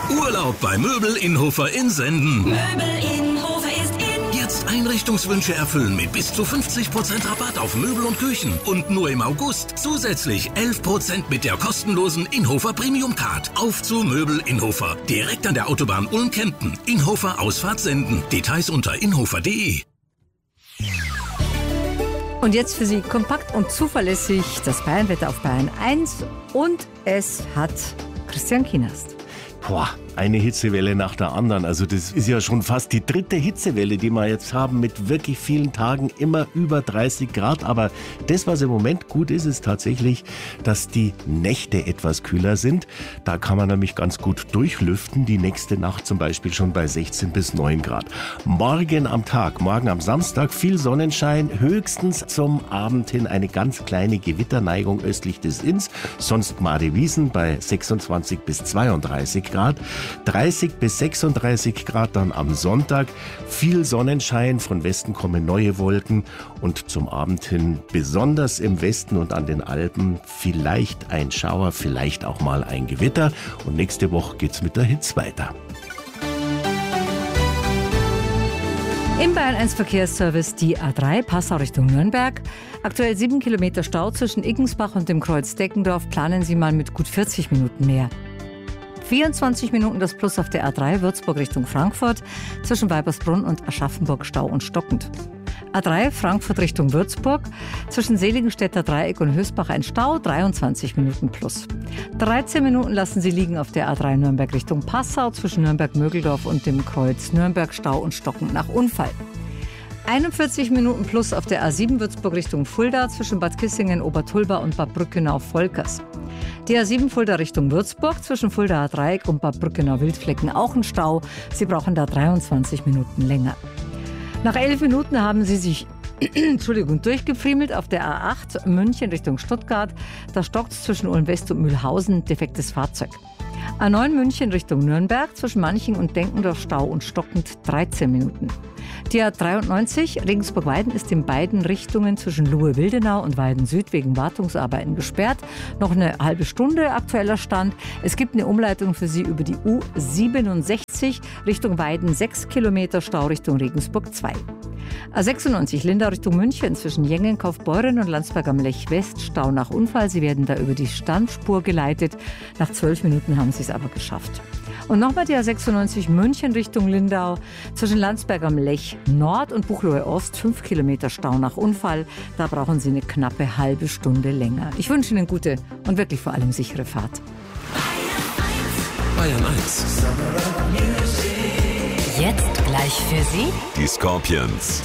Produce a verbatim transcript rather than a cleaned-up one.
Urlaub bei Möbel Inhofer in Senden. Möbel Inhofer ist in. Jetzt Einrichtungswünsche erfüllen mit bis zu fünfzig Prozent Rabatt auf Möbel und Küchen. Und nur im August zusätzlich elf Prozent mit der kostenlosen Inhofer Premium Card. Auf zu Möbel Inhofer. Direkt an der Autobahn Ulm-Kempten. Inhofer Ausfahrt Senden. Details unter inhofer punkt de. Und jetzt für Sie kompakt und zuverlässig das Bayernwetter auf Bayern eins. Und es hat Christian Kienast. Boah, eine Hitzewelle nach der anderen. Also das ist ja schon fast die dritte Hitzewelle, die wir jetzt haben, mit wirklich vielen Tagen immer über dreißig Grad. Aber das, was im Moment gut ist, ist tatsächlich, dass die Nächte etwas kühler sind. Da kann man nämlich ganz gut durchlüften. Die nächste Nacht zum Beispiel schon bei sechzehn bis neun Grad. Morgen am Tag, morgen am Samstag viel Sonnenschein, höchstens zum Abend hin eine ganz kleine Gewitterneigung östlich des Inns. Sonst Madewiesen bei sechsundzwanzig bis zweiunddreißig Grad. dreißig bis sechsunddreißig Grad dann am Sonntag. Viel Sonnenschein, von Westen kommen neue Wolken und zum Abend hin besonders im Westen und an den Alpen vielleicht ein Schauer, vielleicht auch mal ein Gewitter. Und nächste Woche geht's mit der Hitze weiter. Im Bayern eins Verkehrsservice die A drei Passau Richtung Nürnberg. Aktuell sieben Kilometer Stau zwischen Iggensbach und dem Kreuz Deckendorf. Planen Sie mal mit gut vierzig Minuten mehr. vierundzwanzig Minuten das Plus auf der A drei Würzburg Richtung Frankfurt, zwischen Weibersbrunn und Aschaffenburg Stau und stockend. A drei Frankfurt Richtung Würzburg, zwischen Seligenstädter Dreieck und Hösbach ein Stau, dreiundzwanzig Minuten plus. dreizehn Minuten lassen Sie liegen auf der A drei Nürnberg Richtung Passau, zwischen Nürnberg-Mögeldorf und dem Kreuz Nürnberg Stau und stockend nach Unfall. einundvierzig Minuten plus auf der A sieben Würzburg Richtung Fulda, zwischen Bad Kissingen, Obertulba und Bad Brückenau-Volkers. Die A sieben Fulda Richtung Würzburg, zwischen Fuldaer Dreieck und Bad Brückenau-Wildflecken auch ein Stau. Sie brauchen da dreiundzwanzig Minuten länger. Nach elf Minuten haben Sie sich Entschuldigung, durchgefriemelt auf der A acht München Richtung Stuttgart. Da stockt es zwischen Ulm-West und Mühlhausen, defektes Fahrzeug. A neun München Richtung Nürnberg, zwischen Manching und Denkendorf Stau und stockend dreizehn Minuten. Die A dreiundneunzig Regensburg-Weiden ist in beiden Richtungen zwischen Luhe-Wildenau und Weiden-Süd wegen Wartungsarbeiten gesperrt. Noch eine halbe Stunde aktueller Stand. Es gibt eine Umleitung für Sie über die U siebenundsechzig Richtung Weiden, sechs Kilometer Stau Richtung Regensburg zwei. A sechsundneunzig Lindau Richtung München zwischen Jengen, Kaufbeuren und Landsberg am Lech West Stau nach Unfall. Sie werden da über die Standspur geleitet. Nach zwölf Minuten haben Sie es aber geschafft. Und nochmal die A sechsundneunzig München Richtung Lindau, zwischen Landsberg am Lech Nord und Buchloe Ost, fünf Kilometer Stau nach Unfall. Da brauchen Sie eine knappe halbe Stunde länger. Ich wünsche Ihnen gute und wirklich vor allem sichere Fahrt. Bayern eins. Jetzt gleich für Sie Die Scorpions.